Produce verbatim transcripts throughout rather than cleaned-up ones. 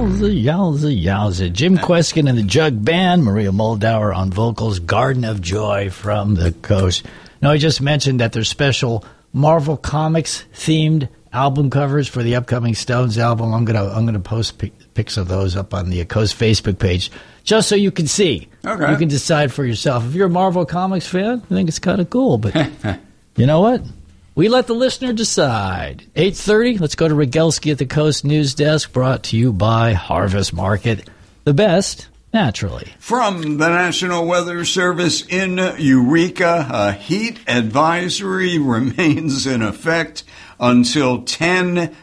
Yowza, yowza, yowza. Jim Kweskin and the Jug Band, Maria Moldauer on vocals, Garden of Joy from the Coast. Now, I just mentioned that there's special Marvel Comics themed album covers for the upcoming Stones album. I'm gonna I'm gonna post pic, pics of those up on the Coast Facebook page, just so you can see. Okay. You can decide for yourself. If you're a Marvel Comics fan, I think it's kind of cool. But you know what? We let the listener decide. eight thirty, let's go to Rogelski at the Coast News Desk, brought to you by Harvest Market. The best, naturally. From the National Weather Service in Eureka, a heat advisory remains in effect until ten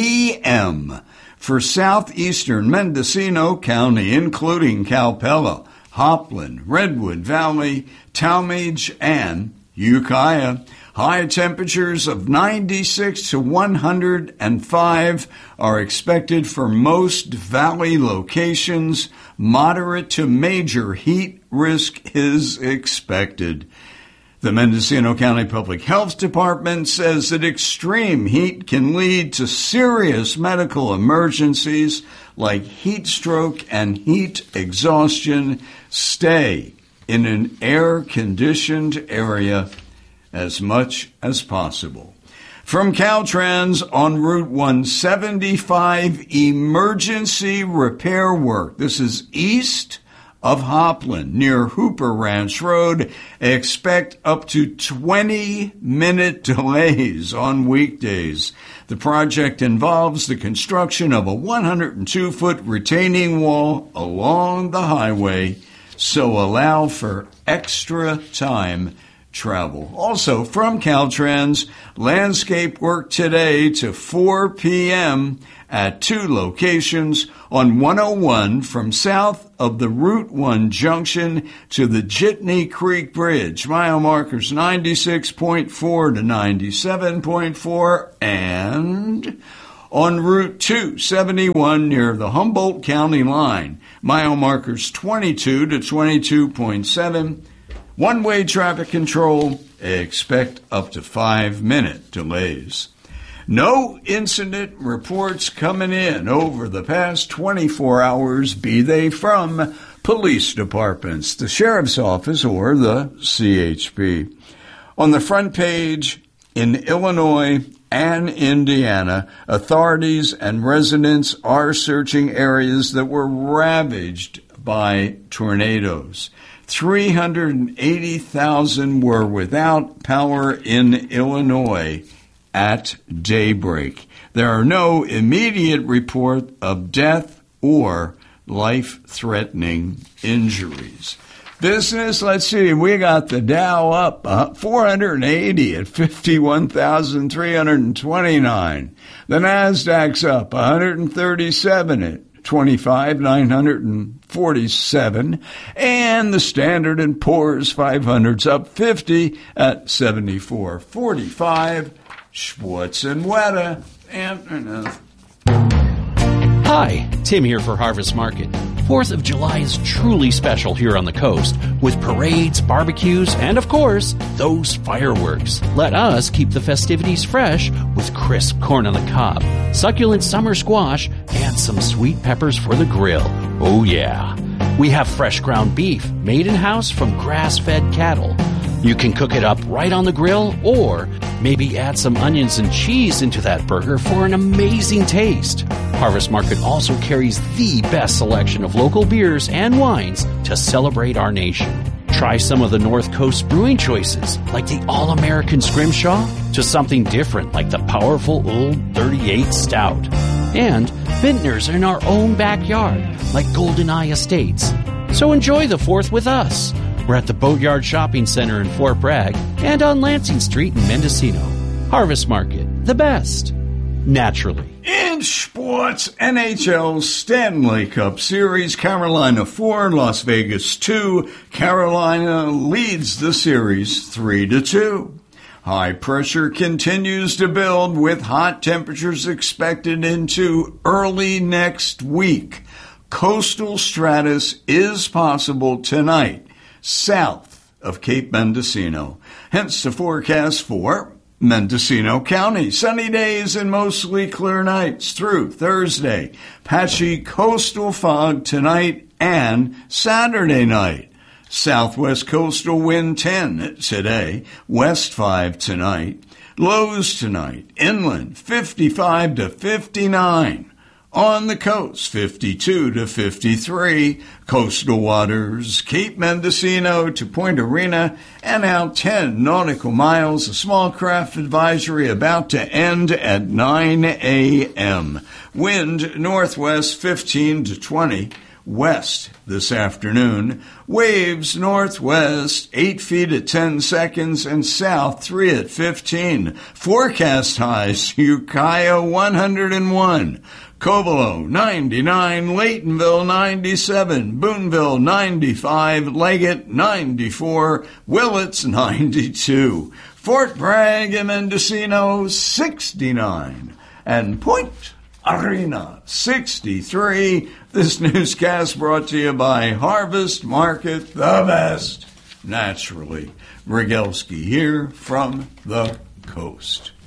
p.m. for southeastern Mendocino County, including Calpella, Hopland, Redwood Valley, Talmadge, and Ukiah. High temperatures of ninety-six to one hundred five are expected for most valley locations. Moderate to major heat risk is expected. The Mendocino County Public Health Department says that extreme heat can lead to serious medical emergencies like heat stroke and heat exhaustion. Stay in an air-conditioned area as much as possible. From Caltrans on Route one seventy-five, emergency repair work. This is east of Hopland, near Hooper Ranch Road. Expect up to twenty-minute delays on weekdays. The project involves the construction of a one hundred two foot retaining wall along the highway, so allow for extra time travel. Also from Caltrans, landscape work today to four p.m. at two locations on one oh one from south of the Route one junction to the Jitney Creek Bridge. Mile markers ninety-six point four to ninety-seven point four, and on Route two seventy-one near the Humboldt County line. Mile markers twenty-two to twenty-two point seven. One-way traffic control, expect up to five-minute delays. No incident reports coming in over the past twenty-four hours, be they from police departments, the sheriff's office, or the C H P. On the front page, in Illinois and Indiana, authorities and residents are searching areas that were ravaged by tornadoes. three hundred eighty thousand were without power in Illinois at daybreak. There are no immediate report of death or life-threatening injuries. Business, let's see, we got the Dow up uh, four hundred eighty at fifty-one thousand three hundred twenty-nine. The Nasdaq's up one hundred thirty-seven at twenty-five thousand nine hundred forty-seven, and the Standard and Poor's five hundred's up fifty at seventy-four forty-five. Schwartz and Weta, and uh, Hi, Tim here for Harvest Market. fourth of July is truly special here on the coast, with parades, barbecues, and of course, those fireworks. Let us keep the festivities fresh with crisp corn on the cob, succulent summer squash, and some sweet peppers for the grill. Oh yeah. We have fresh ground beef made in-house from grass-fed cattle. You can cook it up right on the grill, or maybe add some onions and cheese into that burger for an amazing taste. Harvest Market also carries the best selection of local beers and wines to celebrate our nation. Try some of the North Coast brewing choices, like the All-American Scrimshaw, to something different like the powerful Old thirty-eight Stout. And vintners in our own backyard, like GoldenEye Estates. So enjoy the fourth with us. We're at the Boatyard Shopping Center in Fort Bragg and on Lansing Street in Mendocino. Harvest Market, the best. Naturally. In sports, N H L Stanley Cup Series, Carolina four, Las Vegas two. Carolina leads the series three to two. High pressure continues to build with hot temperatures expected into early next week. Coastal stratus is possible tonight, south of Cape Mendocino. Hence the forecast for Mendocino County, sunny days and mostly clear nights through Thursday. Patchy coastal fog tonight and Saturday night. Southwest coastal wind ten today, west five tonight. Lows tonight, inland fifty-five to fifty-nine. On the coast, fifty-two to fifty-three. Coastal waters, Cape Mendocino to Point Arena, and out ten nautical miles. A small craft advisory about to end at nine a.m. Wind northwest fifteen to twenty. West this afternoon. Waves northwest eight feet at ten seconds and south three at fifteen. Forecast highs, Ukiah one hundred one. Covelo ninety-nine, Laytonville ninety-seven, Boonville ninety-five, Leggett ninety-four, Willits ninety-two, Fort Bragg and Mendocino sixty-nine, and Point Arena sixty-three. This newscast brought to you by Harvest Market, the best. Naturally, Rogalski here from the coast.